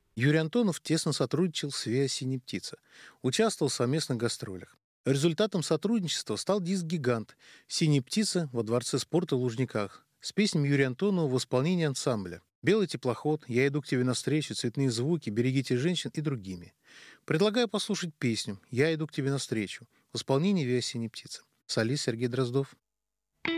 Юрий Антонов тесно сотрудничал с ВИА «Синяя птица», участвовал в совместных гастролях. Результатом сотрудничества стал диск «Гигант» «Синяя птица» во Дворце спорта в Лужниках с песнями Юрия Антонова в исполнении ансамбля. «Белый теплоход», «Я иду к тебе навстречу», «Цветные звуки», «Берегите женщин» и другими. Предлагаю послушать песню «Я иду к тебе навстречу» в исполнении ВИА «Синяя птица». Солист Сергей Дроздов.